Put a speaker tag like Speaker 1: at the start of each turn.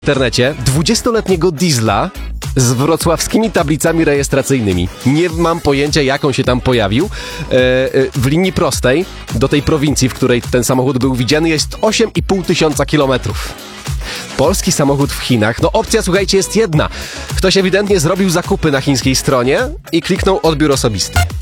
Speaker 1: W internecie 20-letniego diesla z wrocławskimi tablicami rejestracyjnymi. Nie mam pojęcia, jak on się tam pojawił. W linii prostej do tej prowincji, w której ten samochód był widziany, jest 8,5 tysiąca kilometrów. Polski samochód w Chinach. No opcja, słuchajcie, jest jedna. Ktoś ewidentnie zrobił zakupy na chińskiej stronie i kliknął odbiór osobisty.